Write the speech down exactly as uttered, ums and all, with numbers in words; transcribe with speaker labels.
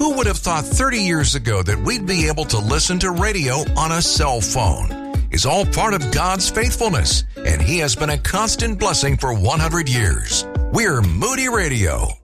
Speaker 1: Who would have thought thirty years ago that we'd be able to listen to radio on a cell phone? It's all part of God's faithfulness, and He has been a constant blessing for one hundred years. We're Moody Radio.